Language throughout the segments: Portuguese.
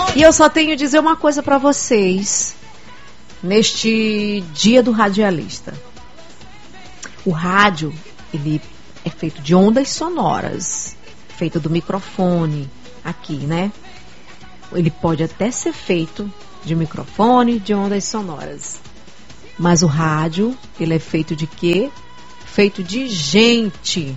E eu só tenho a dizer uma coisa para vocês neste dia do radialista. O rádio, ele é feito de ondas sonoras, feito do microfone aqui, né? Ele pode até ser feito de microfone, de ondas sonoras. Mas o rádio, ele é feito de quê? Feito de gente.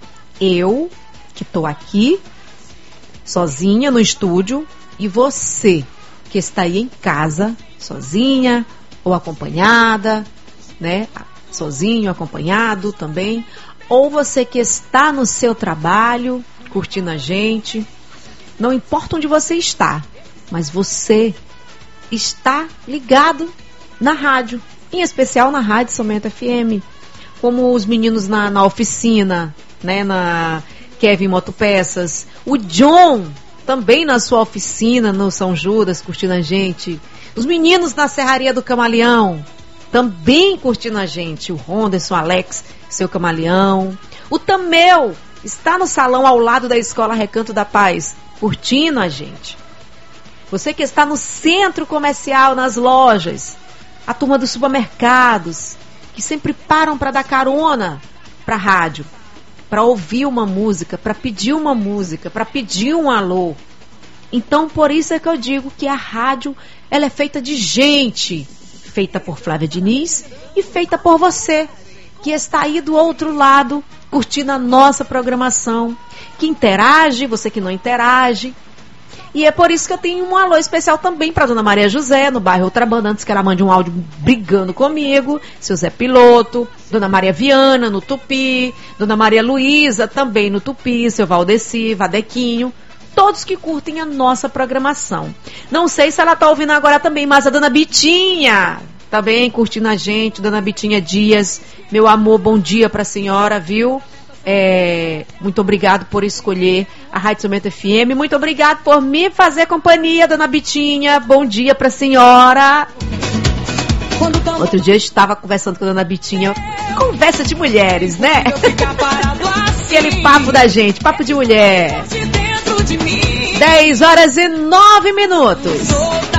Eu, que estou aqui, sozinha no estúdio, e você, que está aí em casa, sozinha ou acompanhada, né? Sozinho, acompanhado também. Ou você que está no seu trabalho, curtindo a gente. Não importa onde você está, mas você está ligado na rádio. Em especial na Rádio São Bento FM. Como os meninos na oficina, né? Na Kevin Motopeças. O John também na sua oficina no São Judas, curtindo a gente. Os meninos na Serraria do Camaleão também curtindo a gente. O Ronderson, o Alex, seu camaleão. O Tamel está no salão ao lado da Escola Recanto da Paz, curtindo a gente. Você que está no centro comercial, nas lojas, a turma dos supermercados, que sempre param para dar carona para a rádio, para ouvir uma música, para pedir uma música, para pedir um alô. Então, por isso é que eu digo que a rádio, ela é feita de gente, feita por Flávia Diniz e feita por você, que está aí do outro lado, curtindo a nossa programação, que interage, você que não interage. E é por isso que eu tenho um alô especial também para Dona Maria José, no bairro Outrabanda, antes que ela mande um áudio brigando comigo, seu Zé Piloto, Dona Maria Viana, no Tupi, Dona Maria Luísa, também no Tupi, seu Valdeci, Vadequinho, todos que curtem a nossa programação. Não sei se ela está ouvindo agora também, mas a Dona Bitinha, também curtindo a gente, Dona Bitinha Dias, meu amor, bom dia para a senhora, viu? Muito obrigado por escolher a Rádio São Bento FM. Muito obrigado por me fazer companhia, Dona Bitinha. Bom dia pra senhora. Outro dia eu estava conversando com a Dona Bitinha. Conversa de mulheres, né? Aquele papo da gente, papo de mulher. 10 horas e 9 minutos.